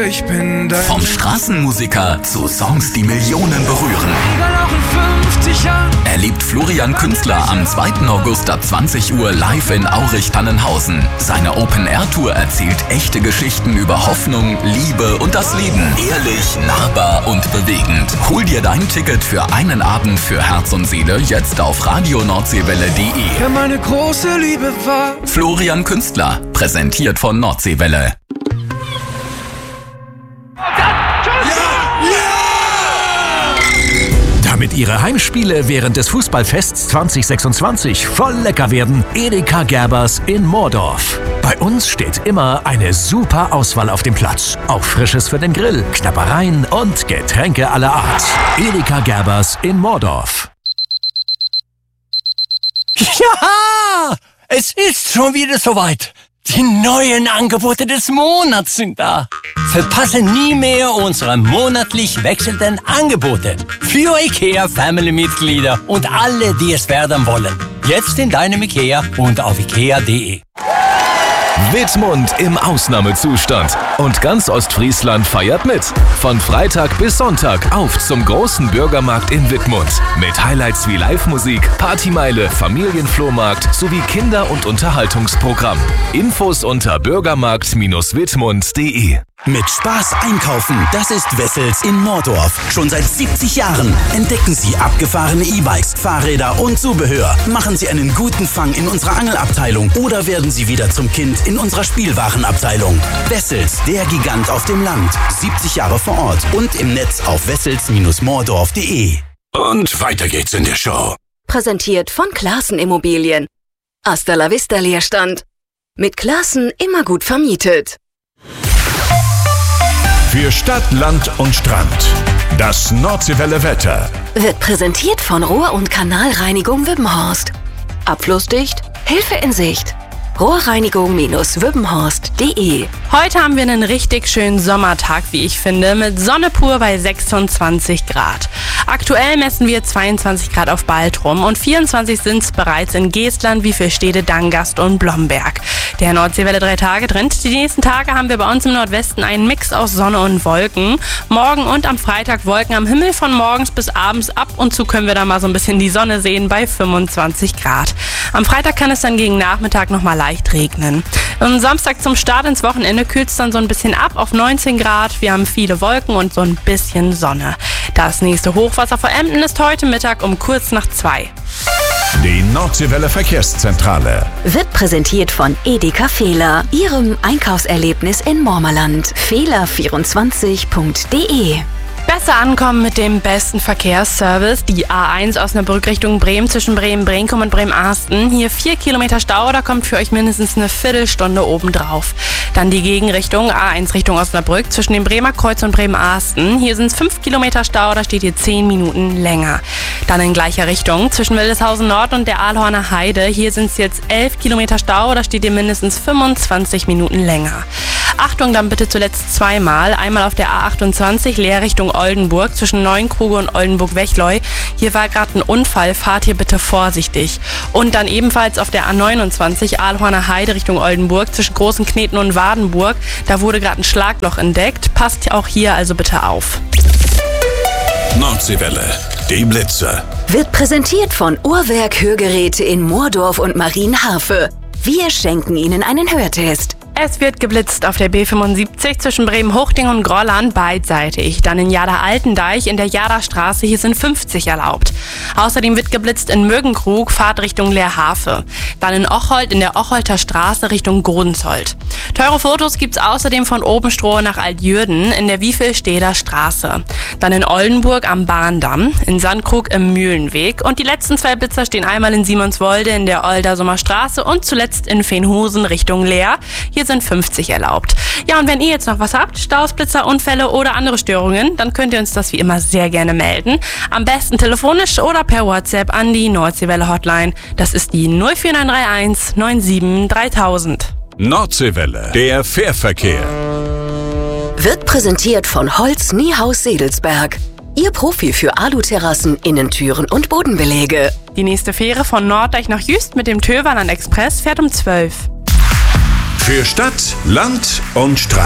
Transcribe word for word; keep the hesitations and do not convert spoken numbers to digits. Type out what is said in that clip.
ich bin dein... Vom Straßenmusiker zu Songs, die Millionen berühren. Egal auch in fünfzig Jahren. Erlebt Florian Künstler am zweiten August ab zwanzig Uhr live in Aurich-Tannenhausen. Seine Open-Air-Tour erzählt echte Geschichten über Hoffnung, Liebe und das Leben. Ehrlich, nahbar und bewegend. Hol dir dein Ticket für einen Abend für Herz und Seele jetzt auf radio nordseewelle punkt de. Wer meine große Liebe war. Florian Künstler, präsentiert von Nordseewelle. Damit Ihre Heimspiele während des Fußballfests zwanzig sechsundzwanzig voll lecker werden, Edeka Gerbers in Moordorf. Bei uns steht immer eine super Auswahl auf dem Platz. Auch Frisches für den Grill, Knabbereien und Getränke aller Art. Edeka Gerbers in Moordorf. Ja, es ist schon wieder soweit. Die neuen Angebote des Monats sind da. Verpasse nie mehr unsere monatlich wechselnden Angebote für IKEA Family-Mitglieder und alle, die es werden wollen. Jetzt in deinem IKEA und auf ikea punkt de. Wittmund im Ausnahmezustand. Und ganz Ostfriesland feiert mit. Von Freitag bis Sonntag auf zum großen Bürgermarkt in Wittmund. Mit Highlights wie Live-Musik, Partymeile, Familienflohmarkt sowie Kinder- und Unterhaltungsprogramm. Infos unter bürgermarkt Bindestrich wittmund punkt de. Mit Spaß einkaufen, das ist Wessels in Moordorf. Schon seit siebzig Jahren entdecken Sie abgefahrene E-Bikes, Fahrräder und Zubehör. Machen Sie einen guten Fang in unserer Angelabteilung oder werden Sie wieder zum Kind in unserer Spielwarenabteilung. Wessels, der Gigant auf dem Land. siebzig Jahre vor Ort und im Netz auf wessels Bindestrich moordorf punkt de. Und weiter geht's in der Show. Präsentiert von Classen Immobilien. Hasta la vista Leerstand. Mit Classen immer gut vermietet. Für Stadt, Land und Strand. Das Nordseewelle Wetter. Wird präsentiert von Rohr- und Kanalreinigung Wippenhorst. Abflussdicht, Hilfe in Sicht. rohrreinigung Bindestrich wippenhorst punkt de. Heute haben wir einen richtig schönen Sommertag, wie ich finde, mit Sonne pur bei sechsundzwanzig Grad. Aktuell messen wir zweiundzwanzig Grad auf Baltrum und vierundzwanzig sind es bereits in Geestland, Wiefelstede, Dangast und Blomberg. Der Nordseewelle drei Tage Trend. Die nächsten Tage haben wir bei uns im Nordwesten einen Mix aus Sonne und Wolken. Morgen und am Freitag Wolken am Himmel von morgens bis abends. Ab und zu können wir dann mal so ein bisschen die Sonne sehen bei fünfundzwanzig Grad. Am Freitag kann es dann gegen Nachmittag nochmal leicht regnen. Am Samstag zum Start ins Wochenende kühlt es dann so ein bisschen ab auf neunzehn Grad. Wir haben viele Wolken und so ein bisschen Sonne. Das nächste Hochwasser vor Emden ist heute Mittag um kurz nach zwei. Die Nordseewelle Verkehrszentrale. Wird präsentiert von Edeka Fehler, Ihrem Einkaufserlebnis in Mormerland. fehler vierundzwanzig punkt de. Besser ankommen mit dem besten Verkehrsservice. Die A eins Osnabrück Richtung Bremen zwischen Bremen-Brenkum und Bremen-Arsten. Hier vier Kilometer Stau, da kommt für euch mindestens eine Viertelstunde obendrauf. Dann die Gegenrichtung A eins Richtung Osnabrück zwischen dem Bremer Kreuz und Bremen-Arsten. Hier sind es fünf Kilometer Stau, da steht ihr zehn Minuten länger. Dann in gleicher Richtung zwischen Wildeshausen Nord und der Aalhorner Heide. Hier sind es jetzt elf Kilometer Stau, da steht ihr mindestens fünfundzwanzig Minuten länger. Achtung, dann bitte zuletzt zweimal. Einmal auf der A achtundzwanzig Leer Richtung Oldenburg zwischen Neuenkruge und Oldenburg-Wechleu. Hier war gerade ein Unfall, fahrt hier bitte vorsichtig. Und dann ebenfalls auf der A neunundzwanzig Aalhorner Heide Richtung Oldenburg zwischen Großen Kneten und Wadenburg. Da wurde gerade ein Schlagloch entdeckt. Passt auch hier also bitte auf. Nordseewelle, die Blitze. Wird präsentiert von Uhrwerk Hörgeräte in Moordorf und Marienhafe. Wir schenken Ihnen einen Hörtest. Es wird geblitzt auf der B fünfundsiebzig zwischen Bremen-Hochding und Grolland beidseitig. Dann in Jada-Altendeich in der Jada-Straße, hier sind fünfzig erlaubt. Außerdem wird geblitzt in Mögenkrug, Fahrt Richtung Leerhafe. Dann in Ocholt in der Ocholter Straße Richtung Grodenzold. Teure Fotos gibt's außerdem von Obenstroh nach Altjürden in der Wiefelsteder Straße. Dann in Oldenburg am Bahndamm, in Sandkrug im Mühlenweg. Und die letzten zwei Blitzer stehen einmal in Simonswolde in der Oldersummer Straße und zuletzt in Veenhusen Richtung Leer. Hier sind fünfzig erlaubt. Ja, und wenn ihr jetzt noch was habt, Staus, Blitzer, Unfälle oder andere Störungen, dann könnt ihr uns das wie immer sehr gerne melden. Am besten telefonisch oder per WhatsApp an die Nordseewelle Hotline. Das ist die null vier neun drei eins neun sieben dreitausend. Nordseewelle, der Fährverkehr. Wird präsentiert von Holz Niehaus Sedelsberg. Ihr Profi für Aluterrassen, Innentüren und Bodenbeläge. Die nächste Fähre von Norddeich nach Jüst mit dem Töverland Express fährt um zwölf. Für Stadt, Land und Strand.